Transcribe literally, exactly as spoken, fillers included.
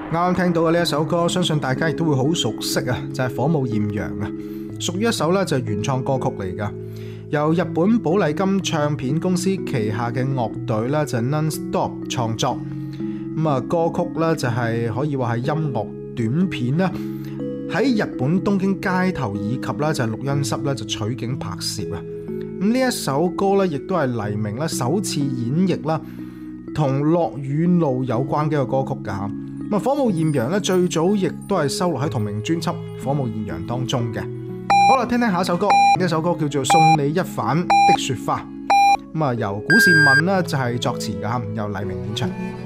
啱啱聽到嘅呢一首歌，相信大家亦都會好熟悉啊，就係、是《火舞豔陽》啊，屬於一首咧就係原創歌曲嚟噶，由日本寶麗金唱片公司旗下嘅樂隊咧就 Non-Stop 創作。咁啊，歌曲咧就係可以話係音樂短片啦，喺日本東京街頭以及咧就係錄音室咧就取景拍攝啊。咁呢一首歌咧亦都係黎明咧首次演繹啦，同落雨路有關嘅一個歌曲噶吓。咁啊，《火舞豔陽》咧最早亦都係收錄喺同名專輯《火舞豔陽》當中嘅。好啦，聽聽下一首歌，呢首歌叫做《送你一瓣的雪花》。咁啊，由古倩敏呢就係作詞噶吓，由黎明演唱。